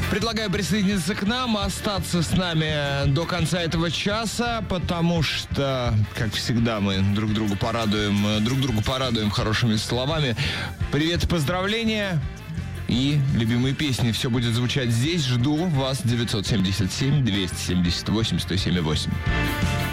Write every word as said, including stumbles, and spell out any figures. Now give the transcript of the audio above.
Предлагаю присоединиться к нам, остаться с нами до конца этого часа, потому что, как всегда, мы друг другу порадуем, друг другу порадуем хорошими словами. Привет и поздравления. И любимые песни. Все будет звучать здесь. Жду вас. девятьсот семьдесят семь двести семьдесят восемь сто семь восемь.